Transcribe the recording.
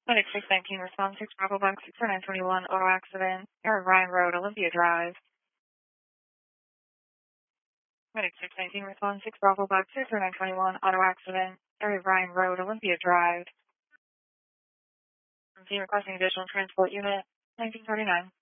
Medic 619, response 6 Bravo Box 64921, auto accident, Aaron Ryan Road, Olympia Drive. Medic 619, response 6 Bravo Box 64921, auto accident, Aaron Ryan Road, Olympia Drive. I'm requesting additional transport unit, 1939.